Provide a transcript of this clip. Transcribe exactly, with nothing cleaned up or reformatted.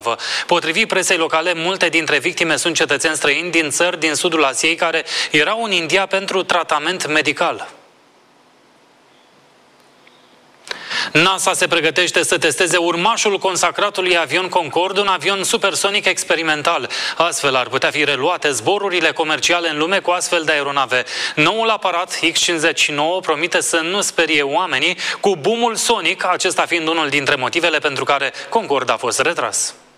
gravă. Potrivit presei locale, multe dintre victime sunt cetățeni străini din țări din sudul Asiei care erau în India pentru tratament medical. NASA se pregătește să testeze urmașul consacratului avion Concorde, un avion supersonic experimental. Astfel ar putea fi reluate zborurile comerciale în lume cu astfel de aeronave. Noul aparat X cincizeci și nouă promite să nu sperie oamenii, cu boom-ul sonic, acesta fiind unul dintre motivele pentru care Concorde a fost retras.